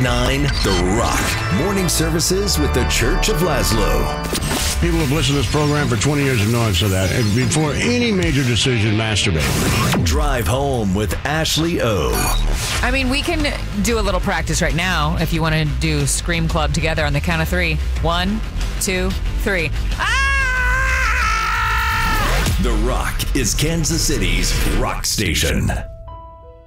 The Rock. Morning services with the Church of Laszlo. People who have listened to this program for 20 years have no answer to that. And before any major decision, masturbate. Drive home with Ashley O. I mean, we can do a little practice right now if you want to do Scream Club together on the count of 3. 1, 2, 3. Ah! The Rock is Kansas City's rock station.